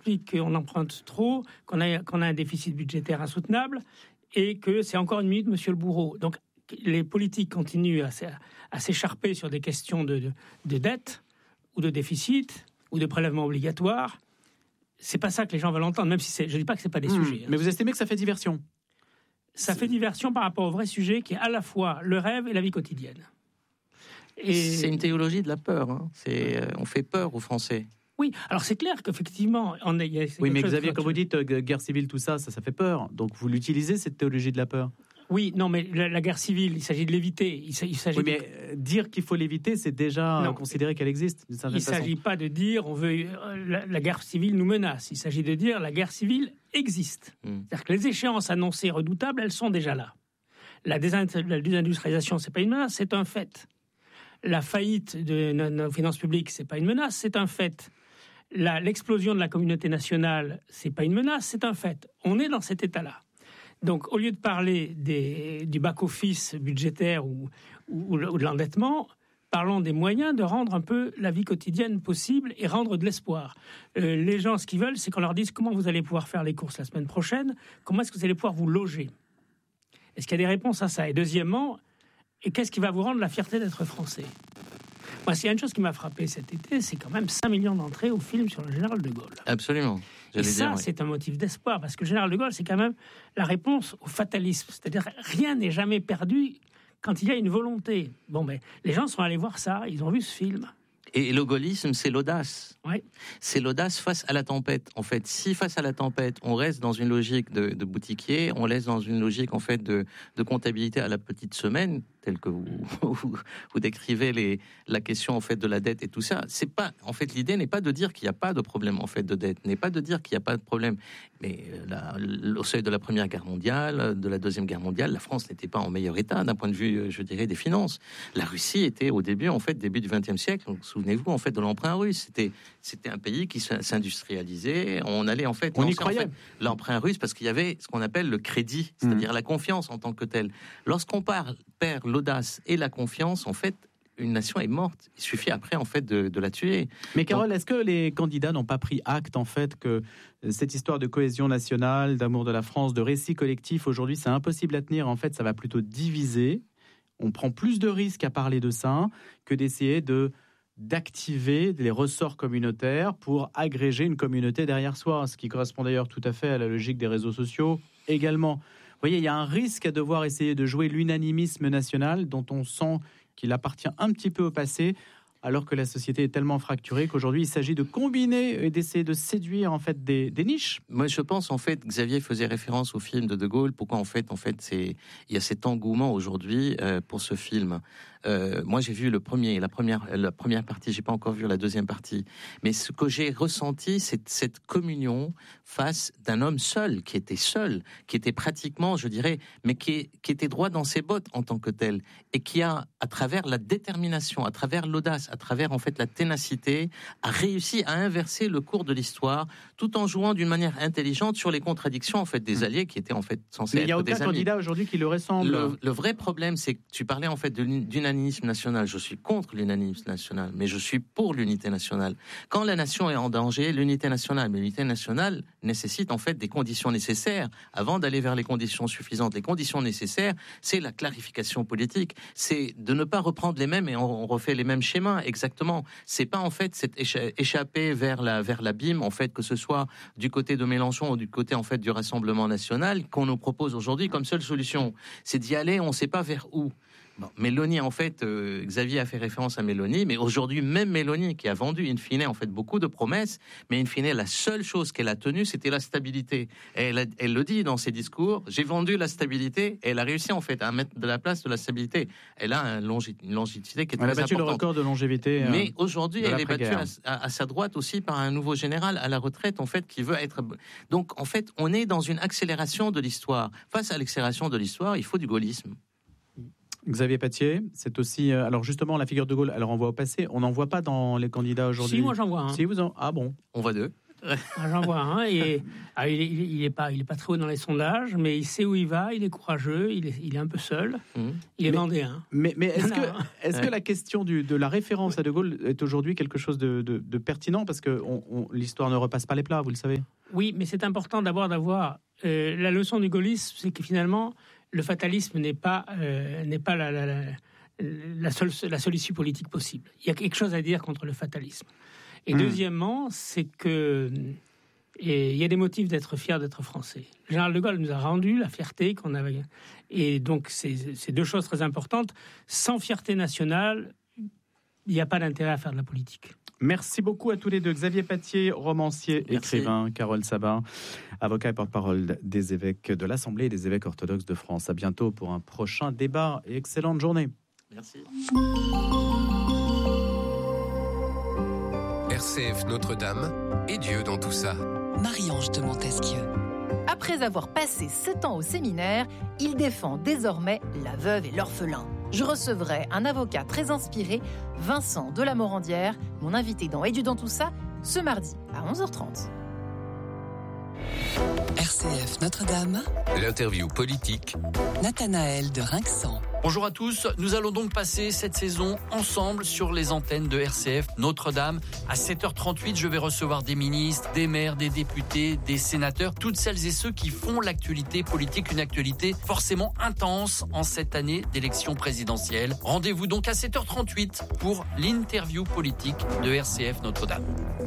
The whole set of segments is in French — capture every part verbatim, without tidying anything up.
explique qu'on emprunte trop, qu'on a, qu'on a un déficit budgétaire insoutenable et que c'est encore une minute, monsieur le bourreau. Donc, les politiques continuent à, à s'écharper sur des questions de, de, de dette ou de déficit ou de prélèvement obligatoire. C'est pas ça que les gens veulent entendre, même si c'est, je dis pas que c'est pas des mmh, sujets. Mais hein. Vous estimez que ça fait diversion ? Ça fait diversion par rapport au vrai sujet qui est à la fois le rêve et la vie quotidienne. Et... C'est une théologie de la peur. Hein. C'est, euh, on fait peur aux Français. Oui, alors c'est clair qu'effectivement... On a, y a, oui, mais Xavier, quand vous dites euh, guerre civile, tout ça, ça, ça fait peur. Donc vous l'utilisez, cette théologie de la peur ? Oui, non, mais la, la guerre civile, il s'agit de l'éviter. Il, il s'agit oui, mais de... dire qu'il faut l'éviter, c'est déjà non, considérer qu'elle existe. Il ne s'agit pas de dire on veut la, la guerre civile nous menace. Il s'agit de dire la guerre civile existe. Mmh. C'est-à-dire que les échéances annoncées redoutables, elles sont déjà là. La, désin- la désindustrialisation, c'est pas une menace, c'est un fait. La faillite de nos, nos finances publiques, c'est pas une menace, c'est un fait. La, l'explosion de la communauté nationale, c'est pas une menace, c'est un fait. On est dans cet état-là. Donc, au lieu de parler des, du back-office budgétaire ou, ou, ou de l'endettement, parlons des moyens de rendre un peu la vie quotidienne possible et rendre de l'espoir. Euh, les gens, ce qu'ils veulent, c'est qu'on leur dise comment vous allez pouvoir faire les courses la semaine prochaine, comment est-ce que vous allez pouvoir vous loger. Est-ce qu'il y a des réponses à ça ? Et deuxièmement, et qu'est-ce qui va vous rendre la fierté d'être français ? Moi, s'il y a une chose qui m'a frappé cet été, c'est quand même cinq millions d'entrées au film sur le général de Gaulle. Absolument. Et ça, dire, oui. c'est un motif d'espoir, parce que le général de Gaulle, c'est quand même la réponse au fatalisme. C'est-à-dire, rien n'est jamais perdu quand il y a une volonté. Bon, ben, les gens sont allés voir ça, ils ont vu ce film. Et le gaullisme, c'est l'audace. Ouais. C'est l'audace face à la tempête. En fait, si face à la tempête, on reste dans une logique de, de boutiquier, on reste dans une logique en fait de, de comptabilité à la petite semaine, telle que vous, vous, vous décrivez les, la question en fait de la dette et tout ça. C'est pas, en fait, l'idée n'est pas de dire qu'il n'y a pas de problème en fait de dette, n'est pas de dire qu'il n'y a pas de problème. Mais la, au seuil de la Première Guerre mondiale, de la Deuxième Guerre mondiale, la France n'était pas en meilleur état d'un point de vue, je dirais, des finances. La Russie était au début, en fait, début du vingtième siècle. Donc, souvenez-vous en fait de l'emprunt russe. C'était, c'était un pays qui s'industrialisait. On allait en fait, on y croyait. En fait, l'emprunt russe parce qu'il y avait ce qu'on appelle le crédit, c'est-à-dire mmh. la confiance en tant que telle. Lorsqu'on parle, perd l'audace et la confiance, en fait, une nation est morte. Il suffit après, en fait, de, de la tuer. Mais Carole, Donc, est-ce que les candidats n'ont pas pris acte, en fait, que cette histoire de cohésion nationale, d'amour de la France, de récit collectif, aujourd'hui, c'est impossible à tenir. En fait, ça va plutôt diviser. On prend plus de risques à parler de ça que d'essayer de d'activer les ressorts communautaires pour agréger une communauté derrière soi, ce qui correspond d'ailleurs tout à fait à la logique des réseaux sociaux également. Vous voyez, il y a un risque à devoir essayer de jouer l'unanimisme national dont on sent qu'il appartient un petit peu au passé, alors que la société est tellement fracturée qu'aujourd'hui, il s'agit de combiner et d'essayer de séduire en fait des, des niches. Moi, je pense en fait, Xavier faisait référence au film de De Gaulle. Pourquoi en fait, en fait, c'est il y a cet engouement aujourd'hui euh, pour ce film. Euh, moi, j'ai vu le premier, la première, la première partie. J'ai pas encore vu la deuxième partie. Mais ce que j'ai ressenti, c'est cette communion face d'un homme seul, qui était seul, qui était pratiquement, je dirais, mais qui, qui était droit dans ses bottes en tant que tel, et qui a, à travers la détermination, à travers l'audace, à travers en fait la ténacité, a réussi à inverser le cours de l'histoire, tout en jouant d'une manière intelligente sur les contradictions en fait des alliés qui étaient en fait censés être des amis. Mais il y a aucun candidat aujourd'hui qui le ressemble. Le, le vrai problème, c'est que tu parlais en fait de l'unanimisme national. Je suis contre l'unanimisme national, mais je suis pour l'unité nationale. Quand la nation est en danger, l'unité nationale, mais l'unité nationale nécessite en fait des conditions nécessaires avant d'aller vers les conditions suffisantes. Les conditions nécessaires, c'est la clarification politique, c'est de ne pas reprendre les mêmes et on, on refait les mêmes schémas. Exactement. C'est pas en fait cette échappée vers la vers l'abîme en fait que ce soit du côté de Mélenchon ou du côté en fait du Rassemblement national qu'on nous propose aujourd'hui comme seule solution. C'est d'y aller, on ne sait pas vers où. Bon, Mélanie, en fait, euh, Xavier a fait référence à Mélanie, mais aujourd'hui, même Mélanie, qui a vendu, in fine, en fait, beaucoup de promesses, mais in fine, la seule chose qu'elle a tenue, c'était la stabilité. Et elle, a, elle le dit dans ses discours, j'ai vendu la stabilité, et elle a réussi, en fait, à mettre de la place de la stabilité. Elle a un longi, une longévité qui est elle très importante. Elle a battu le record de longévité. Euh, mais aujourd'hui, elle est battue à, à, à sa droite aussi par un nouveau général à la retraite, en fait, qui veut être... Donc, en fait, on est dans une accélération de l'histoire. Face à l'accélération de l'histoire, il faut du gaullisme. Xavier Pathier, c'est aussi... Euh, alors justement, la figure de Gaulle, elle renvoie au passé. On n'en voit pas dans les candidats aujourd'hui. Si, moi j'en vois un. Si, vous en... Ah bon. On voit deux. J'en vois un. Et, ah, il, est, il, est pas, il est pas très haut dans les sondages, mais il sait où il va, il est courageux, il est, il est un peu seul. Mmh. Il est mais, vendéen. Mais, mais est-ce, que, est-ce ouais. que la question du, de la référence ouais. à De Gaulle est aujourd'hui quelque chose de, de, de pertinent? Parce que on, on, l'histoire ne repasse pas les plats, vous le savez. Oui, mais c'est important d'abord d'avoir... Euh, la leçon du gaullisme, c'est que finalement, le fatalisme n'est pas, euh, n'est pas la, la, la, la, seule, la seule issue politique possible. Il y a quelque chose à dire contre le fatalisme. Et mmh. deuxièmement, c'est que et il y a des motifs d'être fier d'être français. Le général de Gaulle nous a rendu la fierté qu'on avait. Et donc, c'est, c'est deux choses très importantes. Sans fierté nationale, il n'y a pas d'intérêt à faire de la politique. Merci beaucoup à tous les deux. Xavier Patier, romancier, Merci. écrivain. Carole Sabat, avocat et porte-parole des évêques de l'Assemblée et des évêques orthodoxes de France. À bientôt pour un prochain débat et excellente journée. Merci. R C F Notre-Dame et Dieu dans tout ça. Marie-Ange de Montesquieu. Après avoir passé sept ans au séminaire, il défend désormais la veuve et l'orphelin. Je recevrai un avocat très inspiré, Vincent de la Morandière, mon invité dans Et Dieu dans tout ça, ce mardi à onze heures trente. R C F Notre-Dame. L'interview politique. Nathanaël de Rinxan. Bonjour à tous, nous allons donc passer cette saison ensemble sur les antennes de R C F Notre-Dame. À sept heures trente-huit, je vais recevoir des ministres, des maires, des députés, des sénateurs, toutes celles et ceux qui font l'actualité politique, une actualité forcément intense en cette année d'élection présidentielle. Rendez-vous donc à sept heures trente-huit pour l'interview politique de R C F Notre-Dame.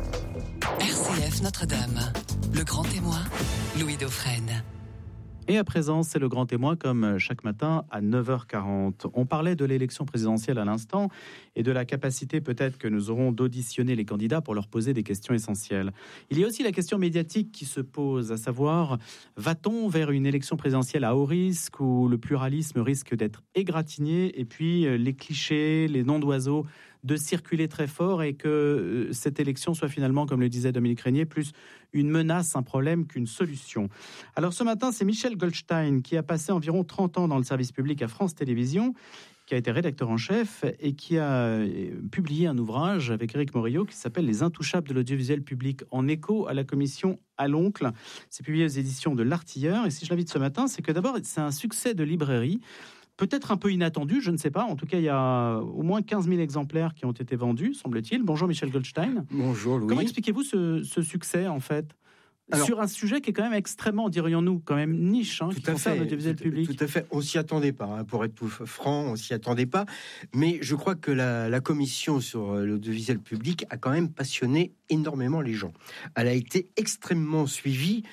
R C F Notre-Dame, le grand témoin, Louis Dauphren. Et à présent, c'est le grand témoin comme chaque matin à neuf heures quarante. On parlait de l'élection présidentielle à l'instant et de la capacité peut-être que nous aurons d'auditionner les candidats pour leur poser des questions essentielles. Il y a aussi la question médiatique qui se pose, à savoir, va-t-on vers une élection présidentielle à haut risque où le pluralisme risque d'être égratigné et puis les clichés, les noms d'oiseaux de circuler très fort et que cette élection soit finalement, comme le disait Dominique Régnier, plus une menace, un problème qu'une solution. Alors ce matin, c'est Michel Goldstein qui a passé environ trente ans dans le service public à France Télévisions, qui a été rédacteur en chef et qui a publié un ouvrage avec Éric Morillo qui s'appelle « Les intouchables de l'audiovisuel public » en écho à la commission à l'oncle. C'est publié aux éditions de l'Artilleur. Et si je l'invite ce matin, c'est que d'abord, c'est un succès de librairie. Peut-être un peu inattendu, je ne sais pas. En tout cas, il y a au moins quinze mille exemplaires qui ont été vendus, semble-t-il. Bonjour Michel Goldstein. Bonjour Louis. Comment expliquez-vous ce, ce succès, en fait ? Alors, sur un sujet qui est quand même extrêmement, dirions-nous, quand même niche, hein, tout qui à concerne fait, l'audiovisuel tout, public. Tout à fait, on s'y attendait pas, hein, pour être tout franc, on s'y attendait pas. Mais je crois que la, la commission sur l'audiovisuel public a quand même passionné énormément les gens. Elle a été extrêmement suivie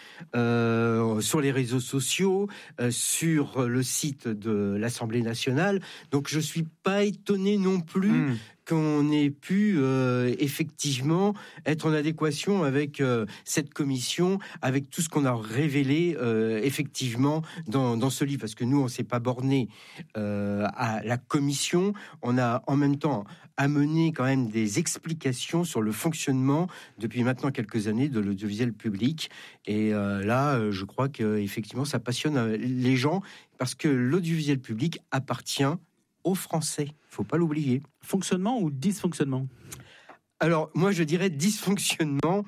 euh, sur les réseaux sociaux, euh, sur le site de l'Assemblée nationale. Donc je suis pas étonné non plus. Mmh. qu'on ait pu euh, effectivement être en adéquation avec euh, cette commission, avec tout ce qu'on a révélé euh, effectivement dans, dans ce livre. Parce que nous, on ne s'est pas borné euh, à la commission, on a en même temps amené quand même des explications sur le fonctionnement depuis maintenant quelques années de l'audiovisuel public. Et euh, là, je crois qu'effectivement, ça passionne les gens parce que l'audiovisuel public appartient aux Français, il ne faut pas l'oublier. Fonctionnement ou dysfonctionnement ? Alors, moi, je dirais dysfonctionnement.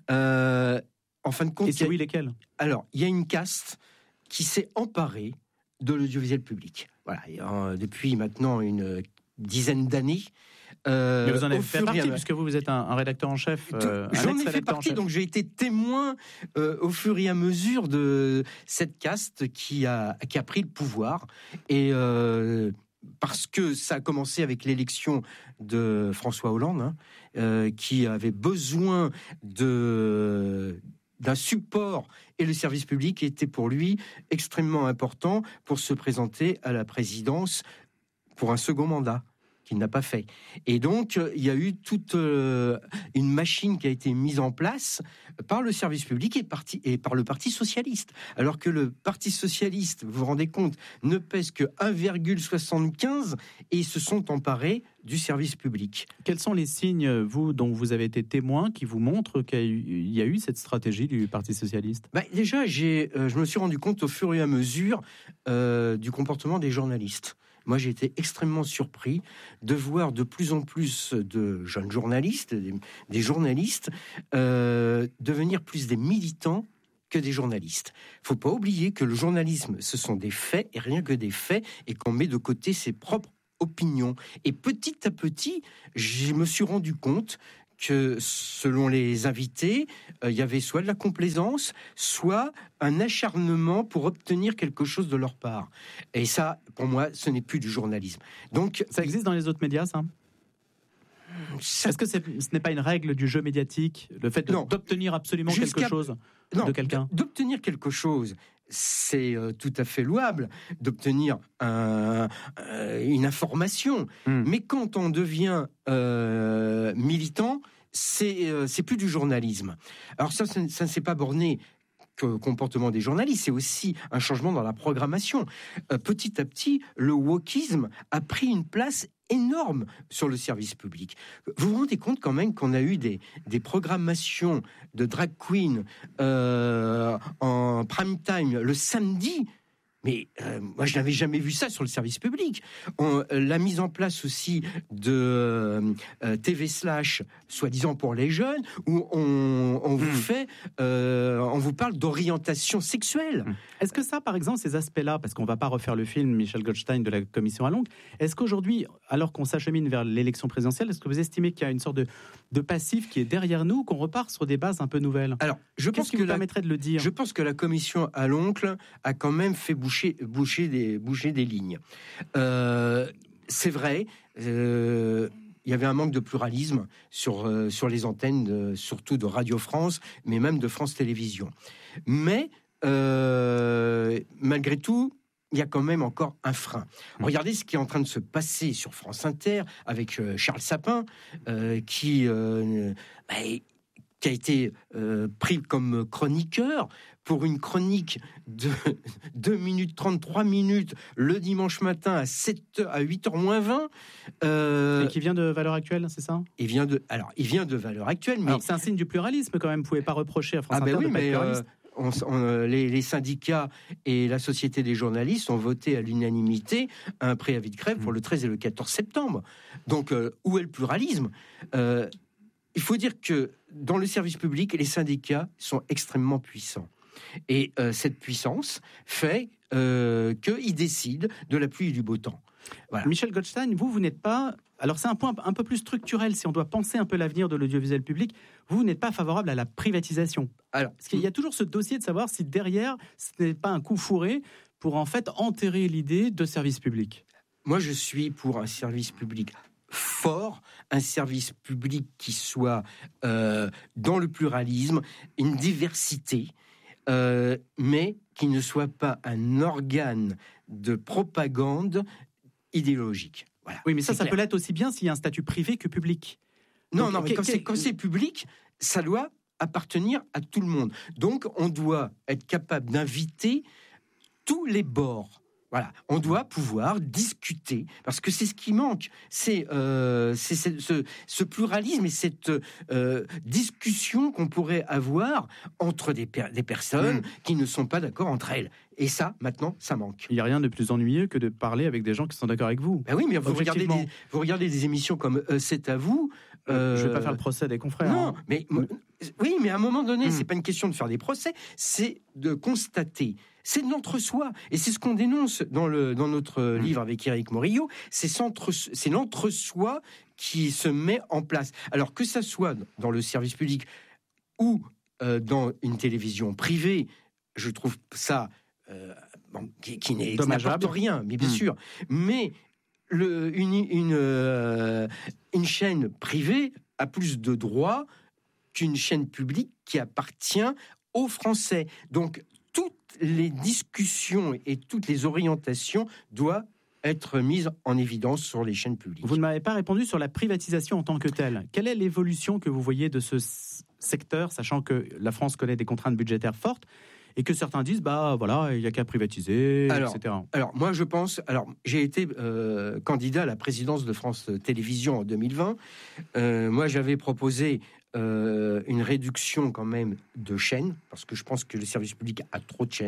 Euh, en fin de compte... Et si oui, lesquels ? Alors, il y a une caste qui s'est emparée de l'audiovisuel public. Voilà, et, euh, depuis maintenant une dizaine d'années. Euh, Mais vous en avez fait partie, puisque vous, vous êtes un, un rédacteur en chef. Euh, J'en ai fait partie, donc j'ai été témoin euh, au fur et à mesure de cette caste qui a, qui a pris le pouvoir. Et... Euh, parce que ça a commencé avec l'élection de François Hollande, hein, euh, qui avait besoin de, d'un support, et le service public était pour lui extrêmement important pour se présenter à la présidence pour un second mandat, qu'il n'a pas fait. Et donc, il y a eu toute euh, une machine qui a été mise en place par le service public et, parti, et par le Parti socialiste. Alors que le Parti socialiste, vous vous rendez compte, ne pèse que un virgule soixante-quinze et ils se sont emparés du service public. Quels sont les signes, vous, dont vous avez été témoin, qui vous montrent qu'il y a eu cette stratégie du Parti socialiste ? Bah, déjà, j'ai, euh, je me suis rendu compte au fur et à mesure euh, du comportement des journalistes. moi j'ai été extrêmement surpris de voir de plus en plus de jeunes journalistes, des, des journalistes, euh, devenir plus des militants que des journalistes. Il ne faut pas oublier que le journalisme, ce sont des faits et rien que des faits, et qu'on met de côté ses propres opinions. Et petit à petit, je me suis rendu compte que selon les invités, il euh, y avait soit de la complaisance, soit un acharnement pour obtenir quelque chose de leur part. Et ça, pour moi, ce n'est plus du journalisme. Donc, ça existe dans les autres médias, ça ? Ça... Est-ce que c'est, ce n'est pas une règle du jeu médiatique, le fait de, d'obtenir absolument Jusqu'à... quelque chose non, de quelqu'un ? D'obtenir quelque chose, c'est euh, tout à fait louable d'obtenir un, euh, une information. Mmh. Mais quand on devient euh, militant, c'est, euh, c'est plus du journalisme. Alors ça, ça, ça ne s'est pas borné qu'au comportement des journalistes, c'est aussi un changement dans la programmation. Euh, petit à petit, le wokisme a pris une place énorme sur le service public. Vous vous rendez compte quand même qu'on a eu des, des programmations de drag queen euh, en prime time le samedi, mais euh, moi je n'avais jamais vu ça sur le service public. On, la mise en place aussi de euh, T V slash, soi-disant pour les jeunes, où on, on vous mmh. fait, euh, on vous parle d'orientation sexuelle. Est-ce que ça, par exemple, ces aspects-là, parce qu'on ne va pas refaire le film Michel Goldstein de la Commission Allongue, est-ce qu'aujourd'hui, alors qu'on s'achemine vers l'élection présidentielle, est-ce que vous estimez qu'il y a une sorte de, de passif qui est derrière nous, qu'on repart sur des bases un peu nouvelles ? Alors, je Qu'est-ce pense qui que vous la, permettrait de le dire ? Je pense que la Commission Allongue a quand même fait bouger Bouger des, bouger des lignes. Euh, c'est vrai, euh, il y avait un manque de pluralisme sur, euh, sur les antennes, de, surtout de Radio France, mais même de France Télévisions. Mais, euh, malgré tout, il y a quand même encore un frein. Regardez ce qui est en train de se passer sur France Inter avec euh, Charles Sapin, euh, qui, euh, bah, qui a été euh, pris comme chroniqueur pour une chronique de deux minutes trente, trois minutes le dimanche matin à, sept, à huit heures moins vingt. Euh, Et qui vient de Valeurs Actuelles, c'est ça ? il vient de, Alors, il vient de Valeurs Actuelles, mais... Alors, c'est un signe du pluralisme quand même, vous ne pouvez pas reprocher à France ah Inter ben oui, de pas mais être pluraliste. Euh, on, on, les, les syndicats et la Société des journalistes ont voté à l'unanimité un préavis de grève mmh. pour le treize et le quatorze septembre. Donc, euh, où est le pluralisme ? euh, Il faut dire que dans le service public, les syndicats sont extrêmement puissants. Et euh, cette puissance fait euh, qu'ils décident de la pluie et du beau temps. Voilà. Michel Goldstein, vous, vous n'êtes pas... Alors c'est un point un peu plus structurel, si on doit penser un peu l'avenir de l'audiovisuel public, vous, vous n'êtes pas favorable à la privatisation. Alors, parce qu'il y a toujours ce dossier de savoir si derrière, ce n'est pas un coup fourré pour en fait enterrer l'idée de service public. Moi, je suis pour un service public fort, un service public qui soit euh, dans le pluralisme, une diversité, Euh, mais qui ne soit pas un organe de propagande idéologique. Voilà, oui, mais ça, ça clair. peut l'être aussi bien s'il y a un statut privé que public. Non, Donc, non, mais qu- quand, qu- c'est, quand c'est public, ça doit appartenir à tout le monde. Donc, on doit être capable d'inviter tous les bords. Voilà, on doit pouvoir discuter, parce que c'est ce qui manque, c'est, euh, c'est, c'est ce, ce pluralisme et cette euh, discussion qu'on pourrait avoir entre des, per- des personnes mmh. qui ne sont pas d'accord entre elles. Et ça, maintenant, ça manque. Il n'y a rien de plus ennuyeux que de parler avec des gens qui sont d'accord avec vous. Ben oui, mais vous regardez, des, vous regardez des émissions comme euh, C'est à vous. Euh, je ne vais pas faire le procès des confrères. Non, hein. mais mmh. oui, mais à un moment donné, mmh. c'est pas une question de faire des procès, c'est de constater. C'est de l'entre-soi. Et c'est ce qu'on dénonce dans, le, dans notre mmh. livre avec Éric Morillo. C'est, c'est l'entre-soi qui se met en place. Alors que ça soit dans le service public ou euh, dans une télévision privée, je trouve ça euh, bon, qui, qui, n'est, qui n'apporte rien, mais bien mmh. sûr. Mais le, une, une, euh, une chaîne privée a plus de droits qu'une chaîne publique qui appartient aux Français. Donc, toutes les discussions et toutes les orientations doivent être mises en évidence sur les chaînes publiques. Vous ne m'avez pas répondu sur la privatisation en tant que telle. Quelle est l'évolution que vous voyez de ce secteur, sachant que la France connaît des contraintes budgétaires fortes et que certains disent, bah voilà, il n'y a qu'à privatiser, alors, et cetera. Alors, moi, je pense... Alors, j'ai été euh, candidat à la présidence de France Télévisions en deux mille vingt. Euh, moi, j'avais proposé euh, une réduction quand même de chaînes, parce que je pense que le service public a trop de chaînes.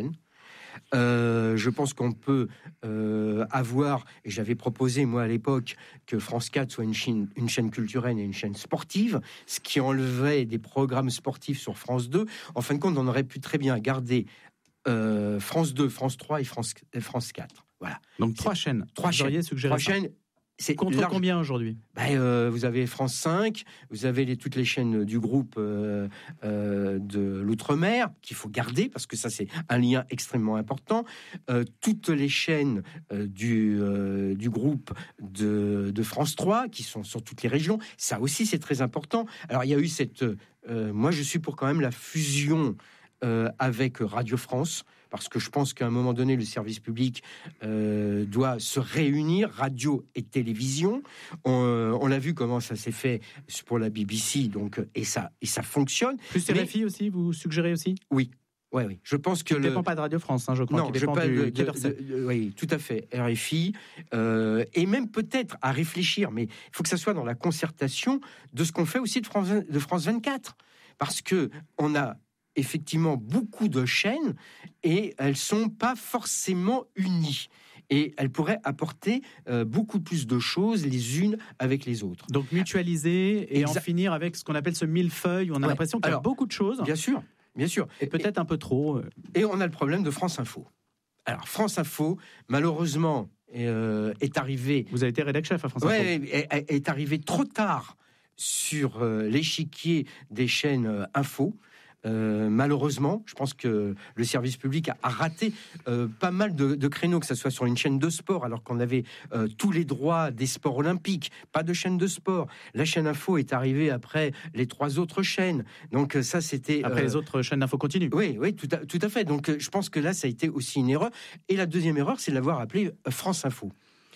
Euh, je pense qu'on peut euh, avoir, et j'avais proposé moi à l'époque que France quatre soit une chaîne, une chaîne culturelle et une chaîne sportive, ce qui enlevait des programmes sportifs sur France deux. En fin de compte, on aurait pu très bien garder euh, France deux, France trois et France, et France quatre. Voilà. Donc trois chaînes. Trois vous chaînes. Suggéré trois ça. chaînes. C'est contre large... combien aujourd'hui? ben, euh, Vous avez France cinq, vous avez les, toutes les chaînes du groupe euh, euh, de l'Outre-mer qu'il faut garder parce que ça c'est un lien extrêmement important. Euh, toutes les chaînes euh, du, euh, du groupe de, de France trois qui sont sur toutes les régions, ça aussi c'est très important. Alors il y a eu cette, euh, moi je suis pour quand même la fusion euh, avec Radio France. Parce que je pense qu'à un moment donné, le service public euh, doit se réunir, radio et télévision. On, euh, on l'a vu comment ça s'est fait pour la B B C, donc et ça et ça fonctionne. Plus R F I aussi, vous suggérez aussi? Oui. Oui, oui. Je pense que ça ne le... dépend pas de Radio France, hein, je crois. Non, je parle de, du... de, de, de, oui, tout à fait. R F I euh, et même peut-être à réfléchir, mais il faut que ça soit dans la concertation de ce qu'on fait aussi de France, de France vingt-quatre, parce que on a effectivement beaucoup de chaînes et elles sont pas forcément unies. Et elles pourraient apporter euh, beaucoup plus de choses les unes avec les autres. Donc mutualiser et Exa- en finir avec ce qu'on appelle ce millefeuille où on a Ouais. l'impression qu'il y a Alors, beaucoup de choses. Bien sûr, bien sûr. Et peut-être et, un peu trop. Et on a le problème de France Info. Alors France Info, malheureusement, euh, est arrivé... Vous avez été rédac-chef à France Info. Ouais, est, est arrivé trop tard sur euh, l'échiquier des chaînes euh, info. Euh, malheureusement, je pense que le service public a, a raté euh, pas mal de, de créneaux, que ce soit sur une chaîne de sport, alors qu'on avait euh, tous les droits des sports olympiques, pas de chaîne de sport. La chaîne info est arrivée après les trois autres chaînes. Donc ça, c'était... Après euh, les autres chaînes d'info continuent. Oui, oui, tout à, tout à fait. Donc je pense que là, ça a été aussi une erreur. Et la deuxième erreur, c'est de l'avoir appelé France Info.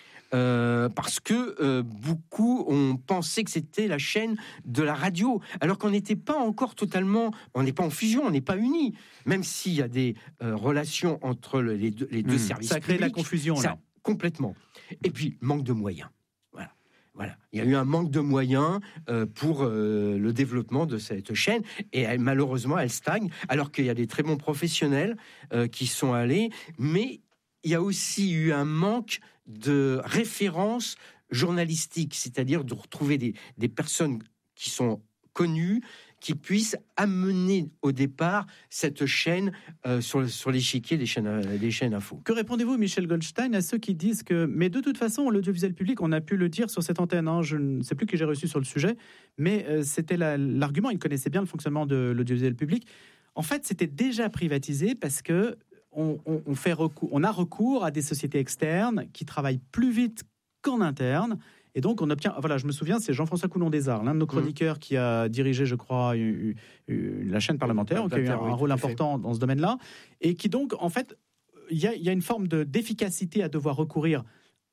Euh, parce que euh, beaucoup ont pensé que c'était la chaîne de la radio, alors qu'on n'était pas encore totalement, on n'est pas en fusion, on n'est pas unis, même s'il y a des euh, relations entre le, les deux, les deux mmh, services. Ça crée publics, de la confusion, ça, là. Complètement. Et puis, manque de moyens. Voilà. Voilà. Il y a eu un manque de moyens euh, pour euh, le développement de cette chaîne, et elle, malheureusement, elle stagne, alors qu'il y a des très bons professionnels euh, qui sont allés, mais il y a aussi eu un manque de références journalistiques, c'est-à-dire de retrouver des, des personnes qui sont connues, qui puissent amener au départ cette chaîne euh, sur, sur l'échiquier des chaînes, des chaînes info. Que répondez-vous, Michel Goldstein, à ceux qui disent que, mais de toute façon, l'audiovisuel public, on a pu le dire sur cette antenne, hein, je ne sais plus qui j'ai reçu sur le sujet, mais euh, c'était la, l'argument, ils connaissaient bien le fonctionnement de l'audiovisuel public. En fait, c'était déjà privatisé parce que On, on, on, fait recours, on a recours à des sociétés externes qui travaillent plus vite qu'en interne. Et donc, on obtient... Voilà, je me souviens, c'est Jean-François Coulon-Desarts, l'un de nos chroniqueurs mmh. qui a dirigé, je crois, une, une, la chaîne parlementaire, qui a eu un, un rôle important dans ce domaine-là. Et qui donc, en fait, il y, y a une forme de, d'efficacité à devoir recourir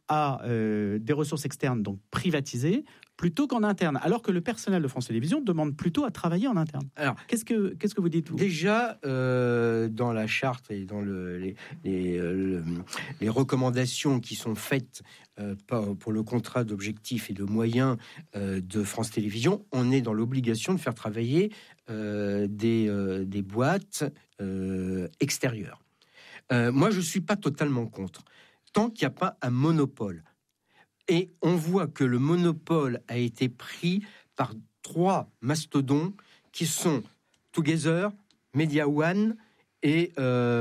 à euh, des ressources externes, donc privatisées, plutôt qu'en interne, alors que le personnel de France Télévisions demande plutôt à travailler en interne. Alors, qu'est-ce que, qu'est-ce que vous dites, vous ? Déjà, euh, dans la charte et dans le, les, les, le, les recommandations qui sont faites euh, pour le contrat d'objectifs et de moyens euh, de France Télévisions, on est dans l'obligation de faire travailler euh, des, euh, des boîtes euh, extérieures. Euh, moi, je ne suis pas totalement contre, tant qu'il n'y a pas un monopole. Et on voit que le monopole a été pris par trois mastodons qui sont Together, Media One et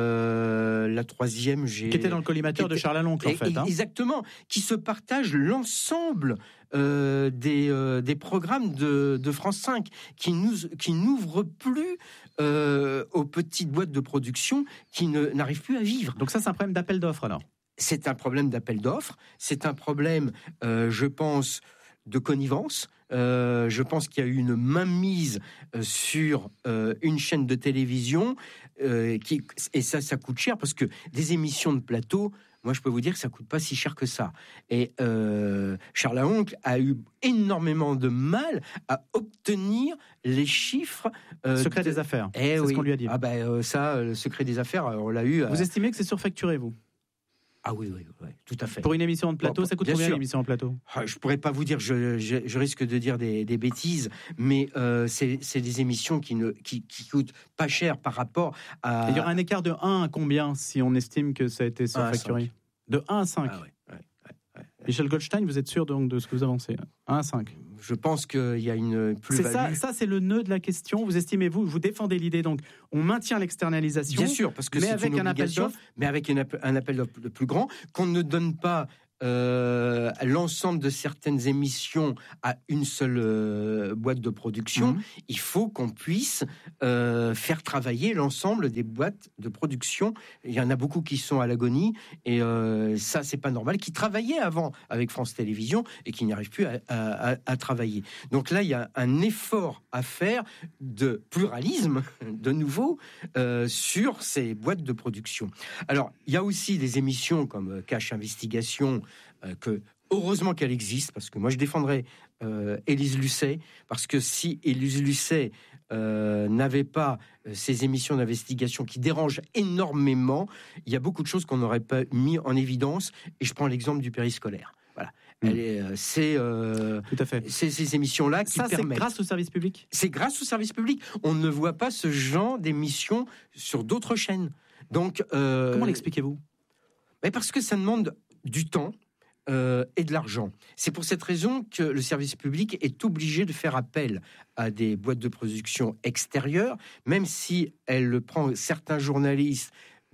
euh, la troisième... J'ai... Qui était dans le collimateur de Charles Aloncle, en fait. Hein. Exactement, qui se partagent l'ensemble euh, des, euh, des programmes de, de France cinq, qui, nous, qui n'ouvrent plus euh, aux petites boîtes de production qui ne, n'arrivent plus à vivre. Donc ça, c'est un problème d'appel d'offres, alors ? C'est un problème d'appel d'offres, c'est un problème, euh, je pense, de connivence. Euh, je pense qu'il y a eu une mainmise euh, sur euh, une chaîne de télévision, euh, qui, et ça, ça coûte cher, parce que des émissions de plateau, moi, je peux vous dire que ça coûte pas si cher que ça. Et euh, Charles Aloncle a eu énormément de mal à obtenir les chiffres. Euh, secret de... des affaires, eh c'est oui. ce qu'on lui a dit. Ah ben, euh, ça, le secret des affaires, on l'a eu... Vous euh... estimez que c'est surfacturé, vous ? Ah oui, oui, oui, tout à fait. Pour une émission de plateau, bon, ça coûte bien combien sûr. l'émission en plateau ? Je ne pourrais pas vous dire, je, je, je risque de dire des, des bêtises, mais euh, c'est, c'est des émissions qui ne qui, qui coûtent pas cher par rapport à... Il y aura un écart de un à combien si on estime que ça a été surfacturé ? De un à cinq. Ah ouais, ouais, ouais, ouais. Michel Goldstein, vous êtes sûr donc de ce que vous avancez ? un à cinq. Je pense qu'il y a une plus-value. C'est ça, ça, c'est le nœud de la question. Vous estimez, vous, vous défendez l'idée, donc on maintient l'externalisation. Bien sûr, parce que mais c'est avec une un appel obligation, d'offres. mais avec un appel, un appel d'offres plus grand, qu'on ne donne pas euh, l'ensemble de certaines émissions à une seule euh, boîte de production. Mmh. Il faut qu'on puisse euh, faire travailler l'ensemble des boîtes de production. Il y en a beaucoup qui sont à l'agonie, et euh, ça, c'est pas normal, qui travaillaient avant avec France Télévisions et qui n'y arrivent plus à, à, à travailler. Donc là, il y a un effort à faire de pluralisme, de nouveau, euh, sur ces boîtes de production. Alors, il y a aussi des émissions comme Cache Investigation, euh, que heureusement qu'elle existe, parce que moi je défendrais euh, Élise Lucet, parce que si Élise Lucet euh, n'avait pas euh, ces émissions d'investigation qui dérangent énormément, il y a beaucoup de choses qu'on n'aurait pas mis en évidence, et je prends l'exemple du périscolaire. Voilà. Mmh. Elle est, c'est, euh, Tout à fait. c'est ces émissions-là qui Ça, permettent... c'est grâce au service public ? C'est grâce au service public. On ne voit pas ce genre d'émissions sur d'autres chaînes. Donc, euh, comment l'expliquez-vous ? Mais parce que ça demande du temps euh, et de l'argent. C'est pour cette raison que le service public est obligé de faire appel à des boîtes de production extérieures, même si elle prend certains journalistes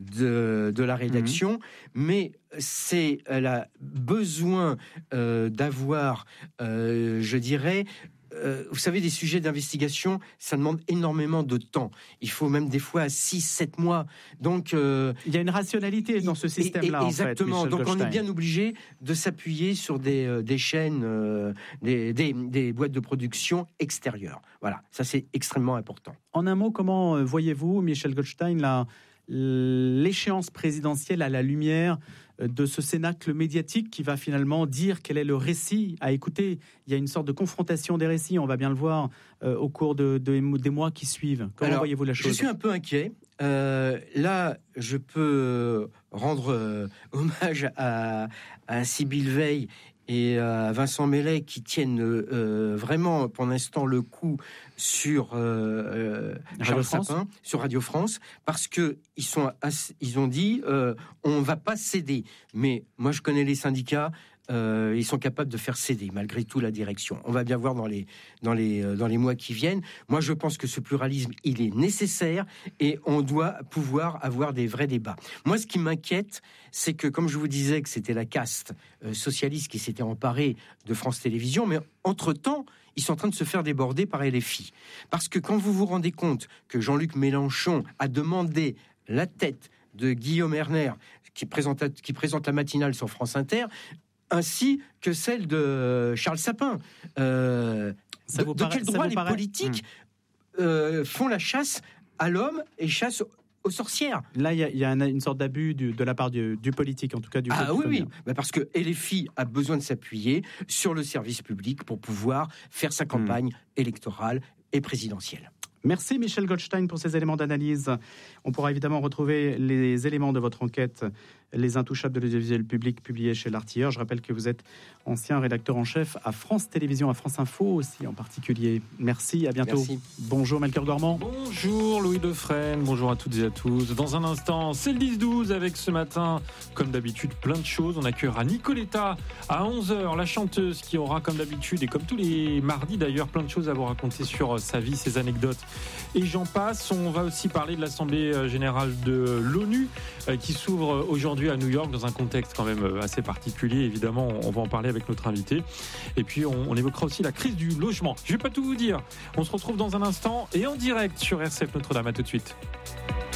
de, de la rédaction, mmh. mais c'est, elle a besoin euh, d'avoir, euh, je dirais... Euh, vous savez, des sujets d'investigation, ça demande énormément de temps. Il faut même des fois six sept mois. Donc, euh, il y a une rationalité dans ce système-là. Et, et, exactement. En fait, donc, Goldstein. On est bien obligé de s'appuyer sur des, euh, des chaînes, euh, des, des, des boîtes de production extérieures. Voilà, ça c'est extrêmement important. En un mot, comment voyez-vous, Michel Goldstein, la, l'échéance présidentielle à la lumière de ce cénacle médiatique qui va finalement dire quel est le récit à écouter? Il y a une sorte de confrontation des récits, on va bien le voir euh, au cours de, de, des mois qui suivent. Comment Alors, voyez-vous la chose? Je suis un peu inquiet. Euh, là, je peux rendre euh, hommage à, à Sybille Veil et à Vincent Mellet qui tiennent euh, vraiment pour l'instant le coup sur euh, Charles Sapin, sur Radio France, parce que ils sont assez, ils ont dit euh, on va pas céder. Mais moi je connais les syndicats. Euh, ils sont capables de faire céder malgré tout la direction. On va bien voir dans les dans les dans les mois qui viennent. Moi, je pense que ce pluralisme, il est nécessaire et on doit pouvoir avoir des vrais débats. Moi, ce qui m'inquiète, c'est que, comme je vous disais, que c'était la caste euh, socialiste qui s'était emparée de France Télévisions, mais entre-temps, ils sont en train de se faire déborder par L F I. Parce que quand vous vous rendez compte que Jean-Luc Mélenchon a demandé la tête de Guillaume Erner, qui présente, qui présente la matinale sur France Inter, ainsi que celle de Charles Sapin. Euh, de, de quel droit les politiques mmh. euh, font la chasse à l'homme et chasse aux sorcières? Là, il y, y a une, une sorte d'abus du, de la part du, du politique, en tout cas du Ah oui, oui. Bah parce que L F I a besoin de s'appuyer sur le service public pour pouvoir faire sa campagne mmh. électorale et présidentielle. Merci Michel Goldstein pour ces éléments d'analyse. On pourra évidemment retrouver les éléments de votre enquête, Les Intouchables de l'audiovisuel public, publiés chez L'Artilleur. Je rappelle que vous êtes ancien rédacteur en chef à France Télévisions, à France Info aussi en particulier. Merci, à bientôt. Merci. Bonjour Melchior Gormand. Bonjour Louis Dauphren, bonjour à toutes et à tous. Dans un instant, c'est le dix douze avec ce matin, comme d'habitude, plein de choses. On accueillera Nicoletta à onze heures, la chanteuse qui aura comme d'habitude et comme tous les mardis d'ailleurs, plein de choses à vous raconter sur sa vie, ses anecdotes. Et j'en passe. On va aussi parler de l'Assemblée générale de l'ONU qui s'ouvre aujourd'hui à New York dans un contexte quand même assez particulier. Évidemment, on va en parler avec notre invité. Et puis, on, on évoquera aussi la crise du logement. Je ne vais pas tout vous dire. On se retrouve dans un instant et en direct sur R C F Notre-Dame. À tout de suite.